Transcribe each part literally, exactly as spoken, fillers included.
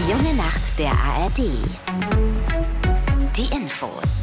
Die junge Nacht der A R D. Die Infos.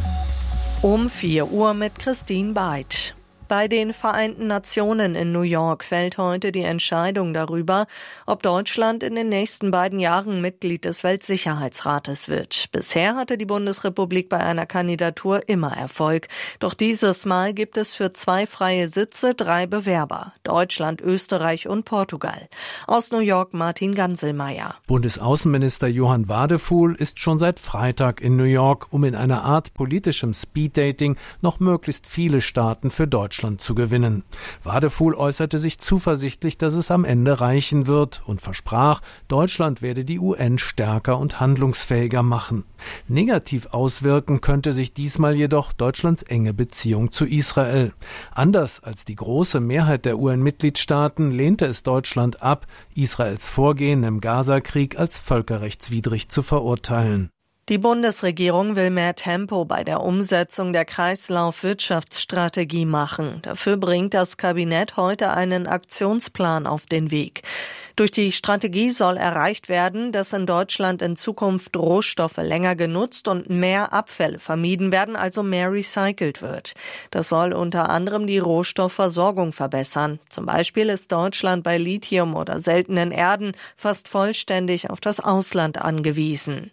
Um vier Uhr mit Christine Beitsch. Bei den Vereinten Nationen in New York fällt heute die Entscheidung darüber, ob Deutschland in den nächsten beiden Jahren Mitglied des Weltsicherheitsrates wird. Bisher hatte die Bundesrepublik bei einer Kandidatur immer Erfolg. Doch dieses Mal gibt es für zwei freie Sitze drei Bewerber: Deutschland, Österreich und Portugal. Aus New York Martin Ganselmeier. Bundesaußenminister Johann Wadefuhl ist schon seit Freitag in New York, um in einer Art politischem Speeddating noch möglichst viele Staaten für Deutschland zu gewinnen. Wadefuhl äußerte sich zuversichtlich, dass es am Ende reichen wird und versprach, Deutschland werde die U N stärker und handlungsfähiger machen. Negativ auswirken könnte sich diesmal jedoch Deutschlands enge Beziehung zu Israel. Anders als die große Mehrheit der U N-Mitgliedstaaten lehnte es Deutschland ab, Israels Vorgehen im Gaza-Krieg als völkerrechtswidrig zu verurteilen. Die Bundesregierung will mehr Tempo bei der Umsetzung der Kreislaufwirtschaftsstrategie machen. Dafür bringt das Kabinett heute einen Aktionsplan auf den Weg. Durch die Strategie soll erreicht werden, dass in Deutschland in Zukunft Rohstoffe länger genutzt und mehr Abfälle vermieden werden, also mehr recycelt wird. Das soll unter anderem die Rohstoffversorgung verbessern. Zum Beispiel ist Deutschland bei Lithium oder seltenen Erden fast vollständig auf das Ausland angewiesen.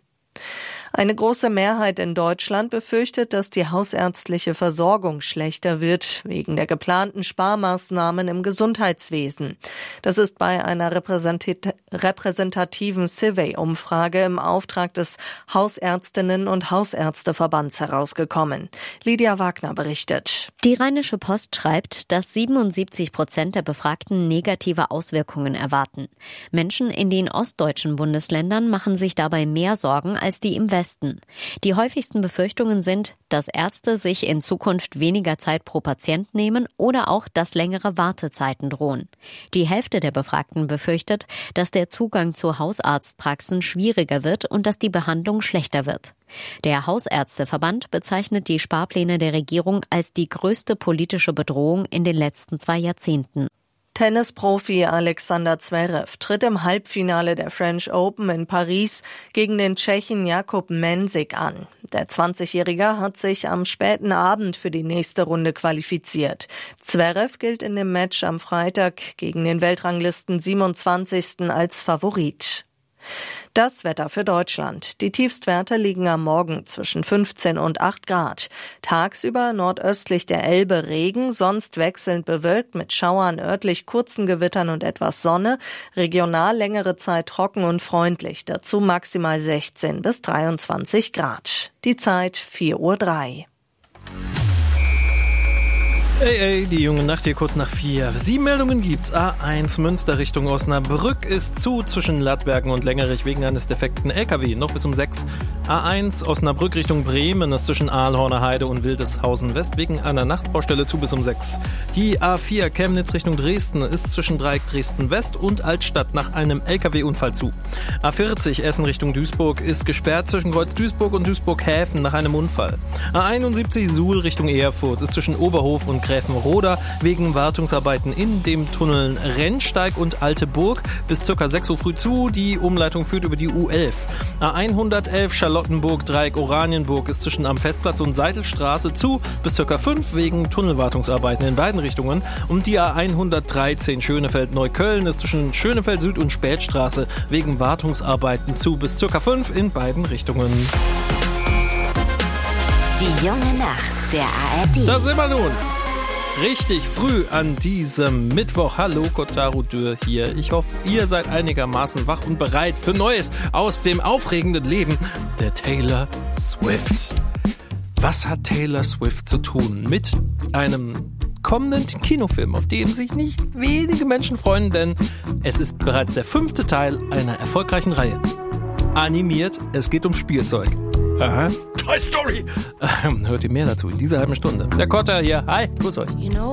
Eine große Mehrheit in Deutschland befürchtet, dass die hausärztliche Versorgung schlechter wird, wegen der geplanten Sparmaßnahmen im Gesundheitswesen. Das ist bei einer repräsentat- repräsentativen Survey-Umfrage im Auftrag des Hausärztinnen- und Hausärzteverbands herausgekommen. Lydia Wagner berichtet. Die Rheinische Post schreibt, dass siebenundsiebzig Prozent der Befragten negative Auswirkungen erwarten. Menschen in den ostdeutschen Bundesländern machen sich dabei mehr Sorgen als die im Westen. Die häufigsten Befürchtungen sind, dass Ärzte sich in Zukunft weniger Zeit pro Patient nehmen oder auch, dass längere Wartezeiten drohen. Die Hälfte der Befragten befürchtet, dass der Zugang zu Hausarztpraxen schwieriger wird und dass die Behandlung schlechter wird. Der Hausärzteverband bezeichnet die Sparpläne der Regierung als die größte politische Bedrohung in den letzten zwei Jahrzehnten. Tennisprofi Alexander Zverev tritt im Halbfinale der French Open in Paris gegen den Tschechen Jakub Mensik an. Der zwanzigjährige hat sich am späten Abend für die nächste Runde qualifiziert. Zverev gilt in dem Match am Freitag gegen den Weltranglisten siebenundzwanzigsten als Favorit. Das Wetter für Deutschland. Die Tiefstwerte liegen am Morgen zwischen fünfzehn und acht Grad. Tagsüber nordöstlich der Elbe Regen, sonst wechselnd bewölkt mit Schauern, örtlich kurzen Gewittern und etwas Sonne. Regional längere Zeit trocken und freundlich. Dazu maximal sechzehn bis dreiundzwanzig Grad. Die Zeit vier Uhr drei. Ey, ey, die junge Nacht hier kurz nach vier. Sieben Meldungen gibt's. A eins Münster Richtung Osnabrück ist zu zwischen Lattbergen und Längerich wegen eines defekten L K W. Noch bis um sechs. A eins Osnabrück Richtung Bremen ist zwischen Aalhorner Heide und Wildeshausen West wegen einer Nachtbaustelle zu bis um sechs. Die A vier Chemnitz Richtung Dresden ist zwischen Dreieck Dresden West und Altstadt nach einem L K W-Unfall zu. A vierzig Essen Richtung Duisburg ist gesperrt zwischen Kreuz Duisburg und Duisburg-Häfen nach einem Unfall. A einundsiebzig Suhl Richtung Erfurt ist zwischen Oberhof und Gräfenroda wegen Wartungsarbeiten in dem Tunnel Rennsteig und Alte Burg bis ca. sechs Uhr früh zu. Die Umleitung führt über die U elf. A hundertelf Charlottenburg Dreieck Oranienburg ist zwischen am Festplatz und Seidelstraße zu bis ca. fünf wegen Tunnelwartungsarbeiten in beiden Richtungen. Und die A hundertdreizehn Schönefeld Neukölln ist zwischen Schönefeld Süd und Spätstraße wegen Wartungsarbeiten zu bis ca. fünf in beiden Richtungen. Die junge Nacht der A R D. Da sind wir nun. Richtig früh an diesem Mittwoch. Hallo, Kotaro Dürr hier. Ich hoffe, ihr seid einigermaßen wach und bereit für Neues aus dem aufregenden Leben der Taylor Swift. Was hat Taylor Swift zu tun mit einem kommenden Kinofilm, auf den sich nicht wenige Menschen freuen, denn es ist bereits der fünfte Teil einer erfolgreichen Reihe. Animiert, es geht um Spielzeug. Aha. Toy Story! Ähm, hört ihr mehr dazu in dieser halben Stunde. Der Kotter hier. Hi, grüß euch. You know